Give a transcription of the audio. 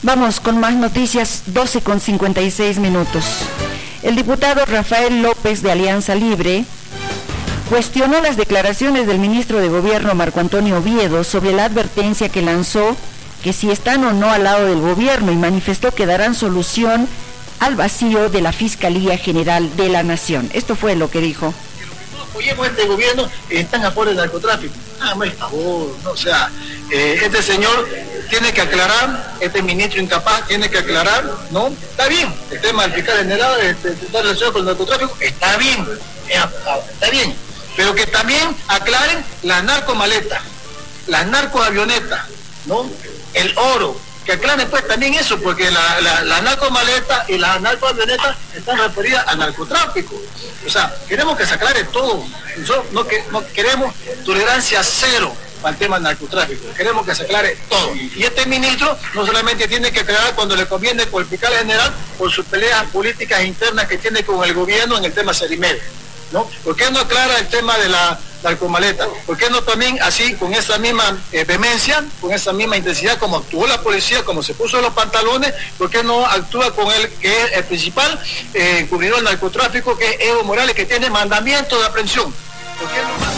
Vamos con más noticias, 12:56. El diputado Rafael López de Alianza Libre cuestionó las declaraciones del ministro de Gobierno Marco Antonio Oviedo sobre la advertencia que lanzó que si están o no al lado del gobierno, y manifestó que darán solución al vacío de la Fiscalía General de la Nación. Esto fue lo que dijo. Apoyemos a este gobierno, están a favor del narcotráfico. Por favor, ¿no? O sea, este señor tiene que aclarar, este ministro incapaz tiene que aclarar, ¿no? Está bien, el tema del fiscal general, está relacionado con el narcotráfico, está bien, pero que también aclaren las narcomaletas, las narcoavionetas, ¿no? El oro, que aclaren pues también eso, porque la narcomaleta y la narcoavioneta están referidas al narcotráfico. O sea, queremos que se aclare todo. Nosotros no queremos tolerancia cero al tema del narcotráfico, queremos que se aclare todo. Y este ministro no solamente tiene que aclarar cuando le conviene con el fiscal general por sus peleas políticas internas que tiene con el gobierno en el tema Serimed, ¿no? ¿Por qué no aclara el tema de la narcomaleta? ¿Por qué no también así, con esa misma vehemencia, con esa misma intensidad como actuó la policía, como se puso los pantalones? ¿Por qué no actúa con él, que es el principal encubridor del narcotráfico, que es Evo Morales, que tiene mandamiento de aprehensión? ¿Por qué no?